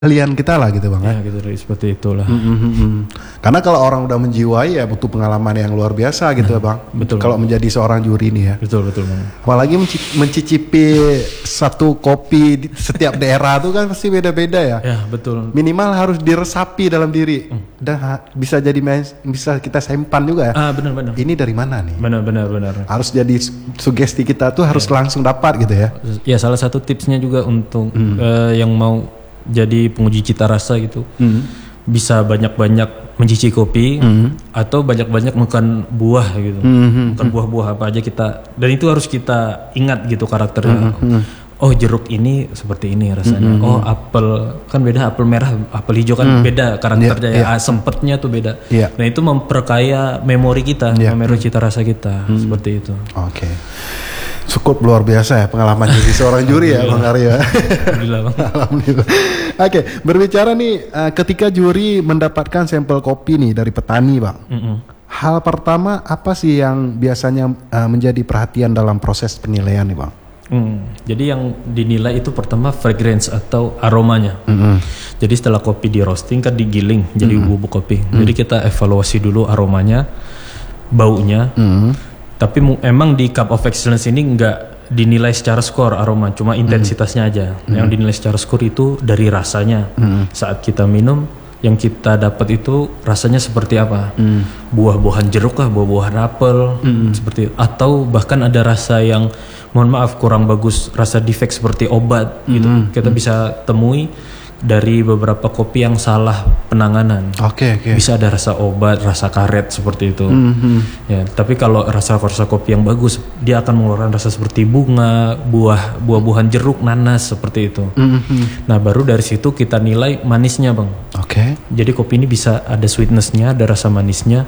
Kalian kita lah gitu bang. Ya gitu seperti itulah. Karena kalau orang udah menjiwai ya butuh pengalaman yang luar biasa gitu bang. Betul. Kalau menjadi seorang juri nih ya. Betul bang. Apalagi mencicipi satu kopi di setiap daerah tuh kan pasti beda-beda ya. Ya betul. Minimal harus diresapi dalam diri dan bisa jadi bisa kita simpan juga ya. Benar. Ini dari mana nih? Benar. Harus jadi sugesti kita tuh harus langsung dapat gitu ya. Ya salah satu tipsnya juga untuk yang mau jadi penguji cita rasa gitu, bisa banyak-banyak mencicipi kopi atau banyak-banyak makan buah gitu, makan buah-buah apa aja kita, dan itu harus kita ingat gitu karakternya. Oh jeruk ini seperti ini rasanya. Oh apel kan beda, apel merah, apel hijau kan beda karakternya. Sempetnya tuh beda. Nah itu memperkaya memori kita, memori cita rasa kita seperti itu. Oke. Cukup luar biasa ya pengalaman jadi seorang juri ya Bang Aryo. Alhamdulillah. Oke, berbicara nih ketika juri mendapatkan sampel kopi nih dari petani Bang. Hal pertama apa sih yang biasanya menjadi perhatian dalam proses penilaian nih Bang? Jadi yang dinilai itu pertama fragrance atau aromanya. Jadi setelah kopi di roasting kan digiling jadi bubuk kopi. Jadi kita evaluasi dulu aromanya, baunya. Tapi emang di Cup of Excellence ini nggak dinilai secara skor aroma, cuma intensitasnya aja. Yang dinilai secara skor itu dari rasanya. Saat kita minum, yang kita dapat itu rasanya seperti apa? Buah-buahan jeruk kah, buah-buahan apel, seperti itu. Atau bahkan ada rasa yang mohon maaf kurang bagus, rasa defect seperti obat gitu. Kita bisa temui dari beberapa kopi yang salah penanganan. Oke. Bisa ada rasa obat, rasa karet seperti itu. Ya, tapi kalau rasa kopi yang bagus, dia akan mengeluarkan rasa seperti bunga, buah-buahan jeruk, nanas seperti itu. Nah, baru dari situ kita nilai manisnya, Bang. Oke. Jadi kopi ini bisa ada sweetnessnya, ada rasa manisnya.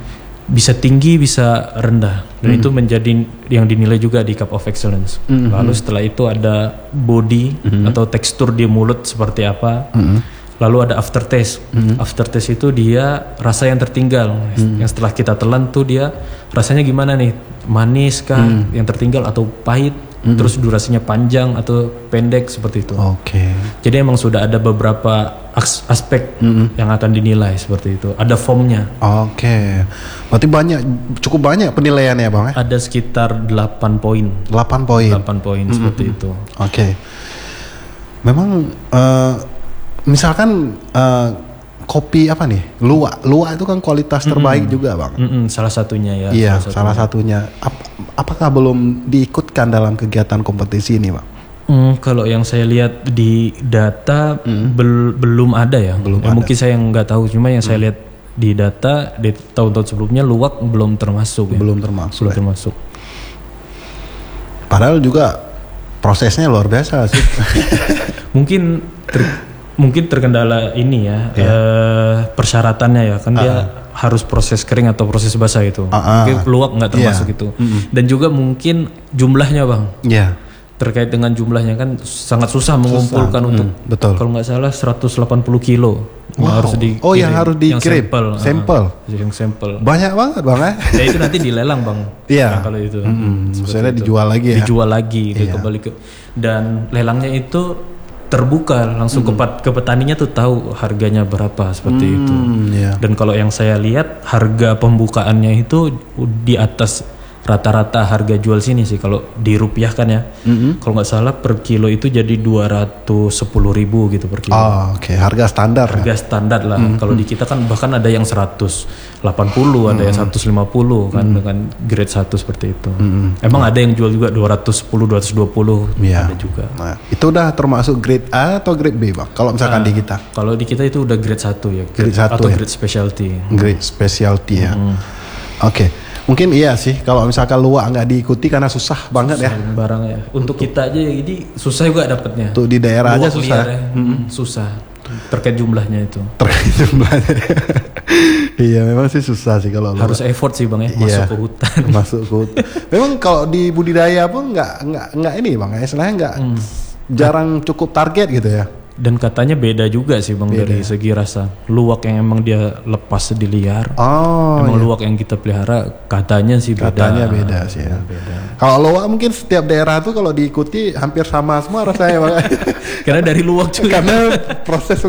Bisa tinggi, bisa rendah, dan itu menjadi yang dinilai juga di Cup of Excellence. Lalu setelah itu ada body atau tekstur di mulut seperti apa. Lalu ada aftertaste. Aftertaste itu dia rasa yang tertinggal, yang setelah kita telan tuh dia rasanya gimana nih, manis kah, yang tertinggal atau pahit. Terus durasinya panjang atau pendek seperti itu. Oke. Jadi emang sudah ada beberapa aspek yang akan dinilai seperti itu. Ada formnya. Oke. Berarti cukup banyak penilaiannya Bang ya? Ada sekitar 8 poin. 8 poin. 8 poin seperti itu. Oke. Memang misalkan kopi apa nih? Luwak itu kan kualitas terbaik juga Bang. Salah satunya ya. Iya, salah satunya. Apakah belum diikutkan dalam kegiatan kompetisi ini Bang? Kalau yang saya lihat di data belum ada ya. Mungkin saya nggak tahu, cuma yang saya lihat di data di tahun-tahun sebelumnya luwak belum termasuk. Belum termasuk. Padahal juga prosesnya luar biasa sih. Mungkin terkendala ini ya, persyaratannya ya, kan dia harus proses kering atau proses basah itu. Mungkin luwak nggak termasuk itu. Dan juga mungkin jumlahnya Bang. Terkait dengan jumlahnya kan sangat susah mengumpulkan untuk kalau nggak salah 180 kilo. Harus yang harus dikirim sampel. Yang sampel. Banyak banget Bang ya. Ya itu nanti dilelang Bang. Iya. Kalau itu. Maksudnya dijual lagi ya. Dijual lagi, kembali ke, dan lelangnya itu terbuka langsung ke petaninya tuh tahu harganya berapa seperti itu. Dan kalau yang saya lihat harga pembukaannya itu di atas rata-rata harga jual sini sih kalau dirupiahkan ya. Kalau nggak salah per kilo itu jadi 210.000 gitu per kilo. Oke. Harga standar. Harga standar lah. Kalau di kita kan bahkan ada yang 180, ada yang 150 kan dengan grade 1 seperti itu. Emang ada yang jual juga 210, 220 ada juga. Nah, itu udah termasuk grade A atau grade B Bang? Kalau misalkan di kita? Kalau di kita itu udah grade 1 ya. Grade 1 atau ya? grade specialty. Grade specialty ya. Oke. Mungkin iya sih kalau misalkan luwak nggak diikuti karena susah banget ya. Barang ya. Untuk kita aja jadi susah juga dapatnya. Tuh di daerah luwak aja susah. Susah. Terkait jumlahnya itu. Iya memang sih susah sih kalau harus effort sih Bang ya, masuk ke hutan. Masuk ke hutan. Memang kalau di budidaya pun nggak ini Bang ya, istilahnya nggak jarang cukup target gitu ya. Dan katanya beda juga sih Bang dari segi rasa. Luwak yang emang dia lepas di liar. Emang luwak yang kita pelihara katanya sih beda. Katanya beda sih ya. Beda. Kalau luwak mungkin setiap daerah tuh kalau diikuti hampir sama semua rasanya Bang. Karena dari luwak juga. Karena proses